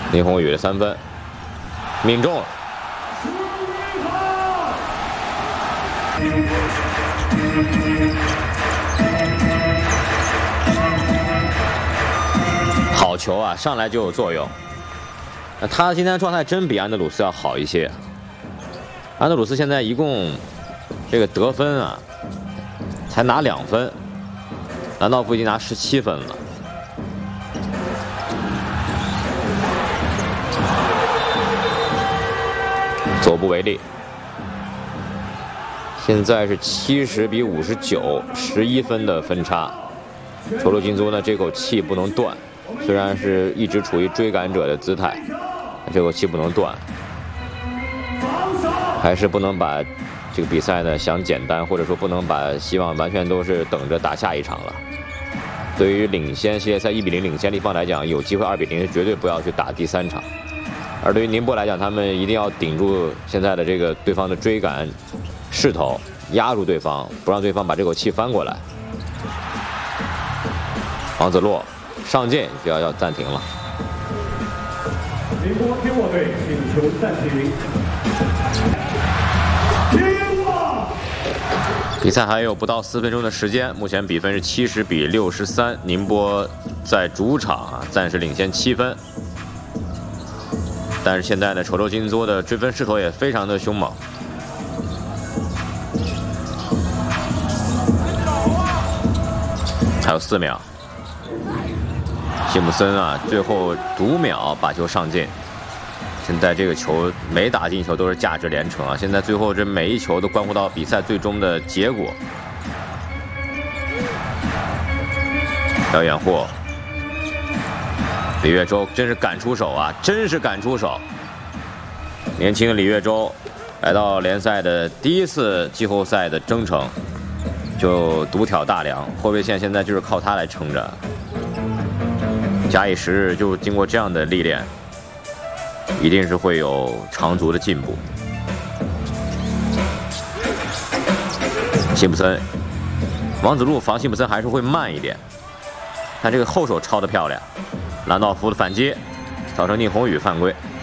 宁宏宇的3分命中了。好球啊，上来就有作用。那他今天状态真比安德鲁斯要好一些。安德鲁斯现在一共这个得分啊，才拿2分，兰道夫已经拿17分了。左不为例。现在是70比59，11分的分差。球路金租呢，这口气不能断，虽然是一直处于追赶者的姿态，这口气不能断，还是不能把这个比赛呢想简单，或者说不能把希望完全都是等着打下一场了。对于领先系列赛1比0领先立方来讲，有机会2比0是绝对不要去打第3场。而对于宁波来讲，他们一定要顶住现在的这个对方的追赶势头，压住对方，不让对方把这口气翻过来。王子洛上进就要暂停了。 宁波天沃队请求暂停。 比赛还有不到4分钟的时间，目前比分是70比63，宁波在主场暂时领先7分。但是现在呢，丑陋金租的追分势头也非常的凶猛。还有4秒，辛普森啊，最后读秒把球上进。现在这个球每打进球都是价值连城啊！现在最后这每一球都关乎到比赛最终的结果。要掩护。李月洲真是敢出手啊！真是敢出手。年轻的李月洲来到联赛的第1次季后赛的征程，就独挑大梁，后卫线现在就是靠他来撑着。假以时日，就经过这样的历练，一定是会有长足的进步。辛普森，王子路防辛普森还是会慢一点，但这个后手抄得漂亮。兰道夫的反击，造成宁宏宇犯规。